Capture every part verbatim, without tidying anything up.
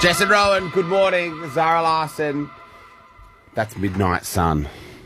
Jess and Rowan, good morning. Zara Larson. That's Midnight Sun.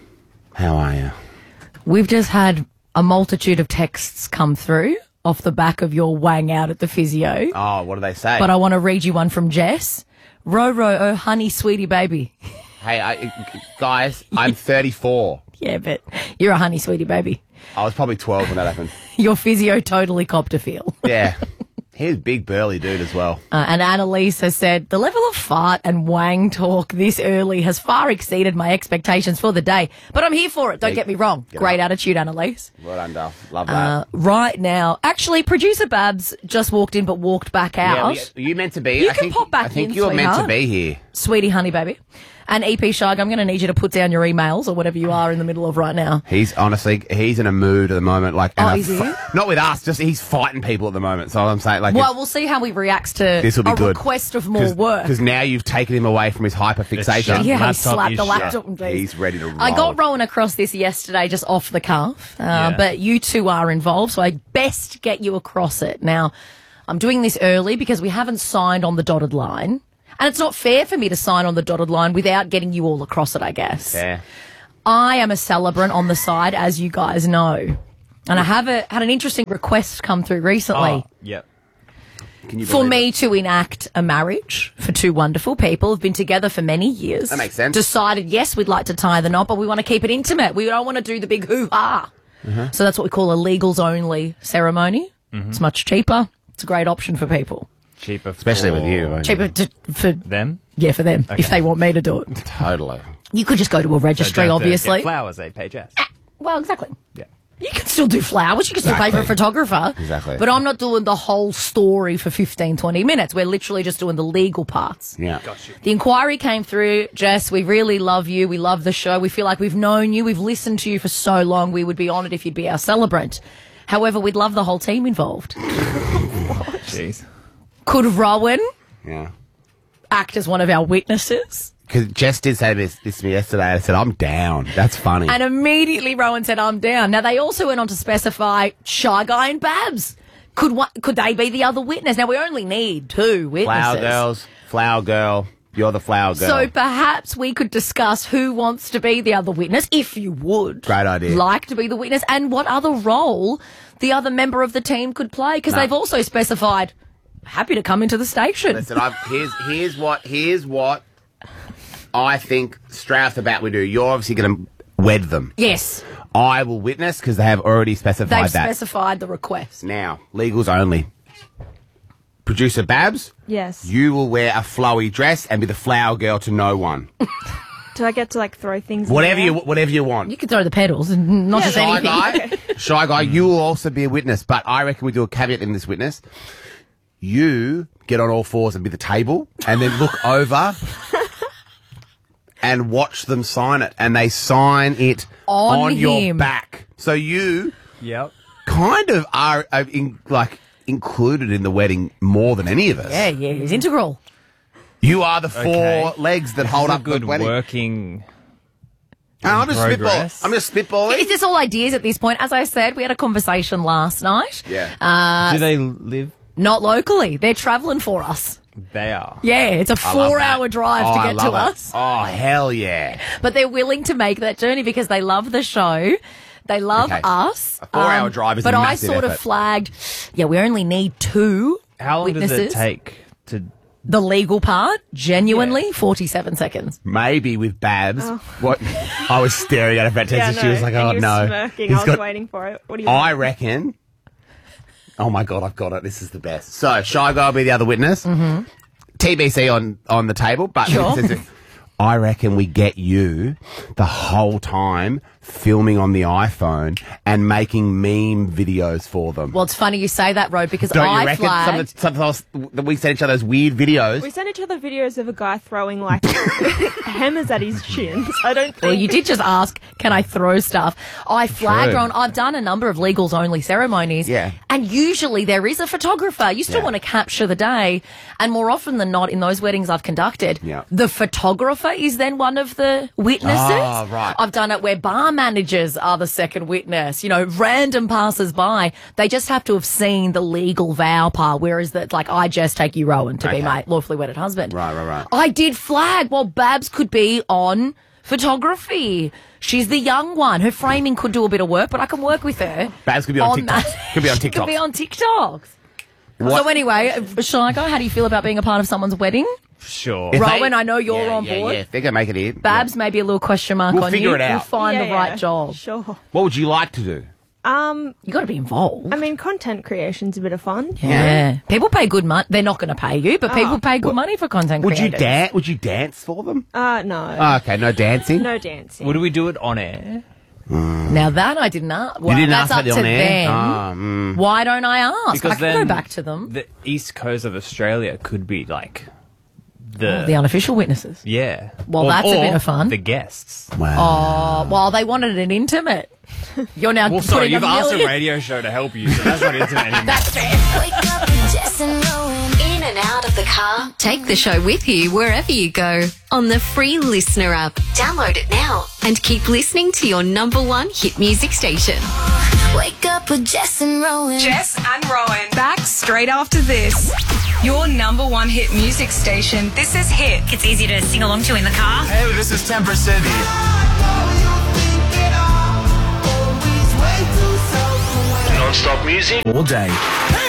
How are you? We've just had a multitude of texts come through off the back of your wang out at the physio. Oh, what do they say? But I want to read you one from Jess. Ro, ro, oh, honey, sweetie baby. Hey, I, guys, I'm thirty-four. Yeah, but you're a honey, sweetie baby. I was probably twelve when that happened. Your physio totally copped a feel. Yeah. He's a big burly dude as well. Uh, and Annalise has said, the level of fart and wang talk this early has far exceeded my expectations for the day. But I'm here for it, don't Yeah, get me wrong. get Great up. attitude, Annalise. Well done, Duff. Love that. Uh, right now, actually, producer Babs just walked in but walked back out. Yeah, we- you meant to be. You I can think, pop back I think in, you were meant to sweetheart. be here. Sweetie honey baby. And E P Shug, I'm going to need you to put down your emails or whatever you are in the middle of right now. He's honestly, he's in a mood at the moment. Like, and Oh, a is he? fi- not with us, just he's fighting people at the moment. So I'm saying, like, Well, we'll see how he reacts to this will be a good. request of more work. Because now you've taken him away from his hyperfixation. shut. Yeah, he Laptop slapped is the shut. laptop. and things. He's ready to roll. I got Rowan across this yesterday just off the cuff, uh, Yeah. but you two are involved, so I best get you across it. Now, I'm doing this early because we haven't signed on the dotted line, and it's not fair for me to sign on the dotted line without getting you all across it, I guess. Yeah. I am a celebrant on the side, as you guys know, and I have a, had an interesting request come through recently. Oh, yep. Can you For believe me it? to enact a marriage for two wonderful people who've been together for many years. That makes sense. Decided, yes, we'd like to tie the knot, but we want to keep it intimate. We don't want to do the big hoo-ha. Uh-huh. So that's what we call a legals-only ceremony. Mm-hmm. It's much cheaper. It's a great option for people. Cheaper, Especially with for you. Cheaper to, for, them. yeah, for them, if they want me to do it. Totally. You could just go to a So registry, don't have to obviously. get flowers, they pay Jess. Well, exactly. Yeah. You can still do flowers. You can still pay for a Exactly. photographer. Exactly. But I'm not doing the whole story for fifteen, twenty minutes. We're literally just doing the legal parts. Yeah. The inquiry came through. Jess, we really love you. We love the show. We feel like we've known you. We've listened to you for so long. We would be honoured if you'd be our celebrant. However, we'd love the whole team involved. Jeez. Could Rowan Yeah. act as one of our witnesses? Because Jess did say this, this to me yesterday. I said, I'm down. That's funny. And immediately Rowan said, I'm down. Now, they also went on to specify Shy Guy and Babs. Could one, could they be the other witness? Now, we only need two witnesses. Flower girls, flower girl. You're the flower girl. So perhaps we could discuss who wants to be the other witness, if you would. Great idea. Like to be the witness, and what other role the other member of the team could play, because No. they've also specified, happy to come into the station. Listen, I've, here's, here's what, here's what I think straight off the bat we do. You're obviously going to wed them. Yes, I will witness because they have already specified they've that. specified the request. Now, legals only. Producer Babs, Yes. you will wear a flowy dress and be the flower girl to no one. Do I get to like throw things? in Whatever the you air? whatever you want. You can throw the pedals and not just Shy anything. guy, shy guy, you will also be a witness, but I reckon we do a caveat in this witness. You get on all fours and be the table, and then look over and watch them sign it, and they sign it On on, your him. back. So you Yep. kind of are uh, in, like included in the wedding more than any of us. Yeah, yeah, it's integral. You are the four Okay. legs that hold This is up a good the wedding. working. And I'm just spitball. progress. I'm just spitballing. Is this all ideas at this point? As I said, we had a conversation last night. Yeah. Uh, Do they live? Not locally. They're travelling for us. They are. Yeah, it's a I love four-hour that. drive Oh, to I get to love it. us. Oh, hell yeah. But they're willing to make that journey because they love the show. They love Okay. us. Um, A four-hour drive is a But I massive sort of effort. flagged, yeah, we only need two How long witnesses. does it take to? The legal part, genuinely, forty-seven seconds. Maybe with Babs. What I was staring at her about Yeah, Tessie. She was like, and oh you were no. Smirking. He's I was got- waiting for it. What do you? I reckon. Oh my God, I've got it. This is the best. So, Shy Guy will be the other witness. Mm-hmm. T B C on, on the table, but Sure. I reckon we get you the whole time filming on the iPhone and making meme videos for them. Well, it's funny you say that, Ro, because Don't I you reckon some flagged... of the, some of the, that we send each other those weird videos? We sent each other videos of a guy throwing like hammers at his chin. I don't think. Well, you did just ask, can I throw stuff? I flagged True. on, I've done a number of legals only ceremonies. Yeah. And usually there is a photographer. You still Yeah. want to capture the day. And more often than not, in those weddings I've conducted, Yeah. the photographer is then one of the witnesses. Oh, right. I've done it where barmaids managers are the second witness. You know, random passers-by, they just have to have seen the legal vow part, whereas that's like, I just take you, Rowan, to Okay. be my lawfully wedded husband. Right, right, right. I did flag, well, Babs could be on photography. She's the young one. Her framing could do a bit of work, but I can work with her. Babs could be on that. TikToks. Could be on She could TikToks. be on TikToks. What- So anyway, Shiko, how do you feel about being a part of someone's wedding? Sure. If Rowan, I know you're yeah, on yeah, board. Yeah, if they're going to make it in. Babs, maybe a little question mark We'll on figure you. it out. We'll find Yeah, the right yeah, job. Sure. What would you like to do? Um, You got to be involved. I mean, content creation's a bit of fun. yeah. People pay good money. They're not going to pay you, but people pay good money for content Would you creators. dance? Would you dance for them? Uh, no. Oh, okay, no dancing. no dancing. Would we do it on air? Now that I didn't ask. Well, you didn't that's ask up that to on air. them. Ah, mm. Why don't I ask? Because I can then go back to them. The east coast of Australia could be like the, The unofficial witnesses. yeah. Well, Or- that's a or bit of fun. The guests. Wow. Oh, well, they wanted an intimate. You're now Well, putting sorry, a you've asked a million- radio show to help you, so that's not intimate anymore. That's fair. Wake up with Jess and Rowan. In and out of the car. Take the show with you wherever you go on the free Listener app. Download it now and keep listening to your number one hit music station. Wake up with Jess and Rowan. Jess and Rowan. Back straight after this. Your number one hit music station. This is Hit. It's easy to sing along to in the car. Hey, this is ten percent. Non-stop music all day.